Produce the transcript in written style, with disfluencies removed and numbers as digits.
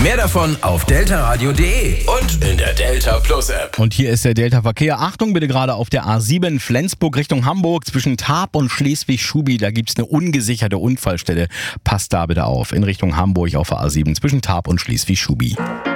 Mehr davon auf deltaradio.de und in der Delta Plus App. Und hier ist der Delta-Verkehr. Achtung bitte gerade auf der A7 Flensburg Richtung Hamburg zwischen Tarp und Schleswig-Schubi. Da gibt's eine ungesicherte Unfallstelle. Passt da bitte auf. In Richtung Hamburg auf der A7 zwischen Tarp und Schleswig-Schubi.